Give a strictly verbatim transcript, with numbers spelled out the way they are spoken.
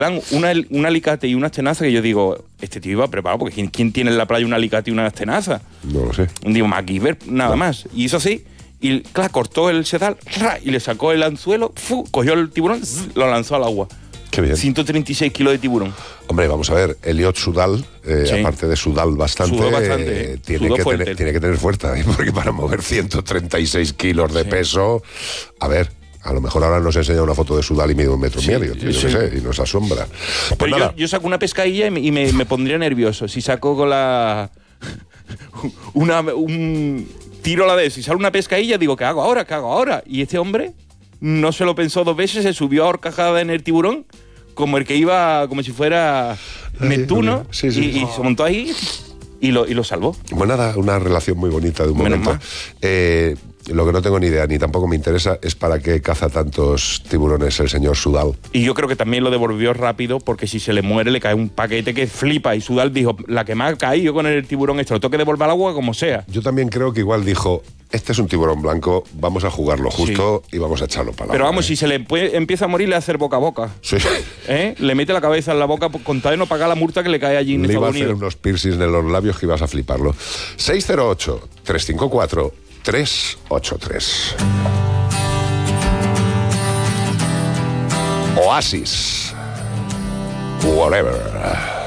dan una, un alicate y unas tenazas que yo digo, este tío iba preparado, porque ¿quién, quién tiene en la playa un alicate y unas tenazas? No lo sé. Digo, MacGyver, nada no. más. Y hizo así, y claro, cortó el sedal, y le sacó el anzuelo, fu, cogió el tiburón, zzz, lo lanzó al agua. Qué bien. ciento treinta y seis kilos de tiburón. Hombre, vamos a ver, Elliot Sudal, eh, sí. aparte de Sudal bastante, Sudó bastante eh, tiene, que tener, tiene que tener fuerza, ¿eh? Porque para mover ciento treinta y seis kilos de sí. peso, a ver... A lo mejor ahora nos enseña una foto de Sudal y mide un metro y sí, medio, yo sí. qué sé, y nos asombra. Pues Pero yo, yo saco una pescadilla y me, y me, me pondría nervioso. Si saco con la... una, un tiro a la vez, si sale una pescadilla, digo, ¿qué hago ahora? ¿Qué hago ahora? Y este hombre no se lo pensó dos veces, se subió a horcajada en el tiburón, como el que iba, como si fuera Neptuno, sí, sí, y, sí. y se montó ahí y lo, y lo salvó. Pues nada, una relación muy bonita de un Menos momento. Eh, Lo que no tengo ni idea, ni tampoco me interesa, es para qué caza tantos tiburones el señor Sudal. Y yo creo que también lo devolvió rápido, porque si se le muere le cae un paquete que flipa. Y Sudal dijo, la que me ha caído con el tiburón esto, lo tengo que devolver al agua como sea. Yo también creo que igual dijo, este es un tiburón blanco, vamos a jugarlo justo sí. y vamos a echarlo para el agua. Pero vamos, ¿eh? si se le puede, empieza a morir, le hace boca a boca. Sí. ¿Eh? Le mete la cabeza en la boca con tal de no pagar la multa que le cae allí en le Estados Unidos. Le iba a hacer unos piercings en los labios que ibas a fliparlo. seis cero ocho, tres cinco cuatro, tres ocho tres. Oasis. Whatever.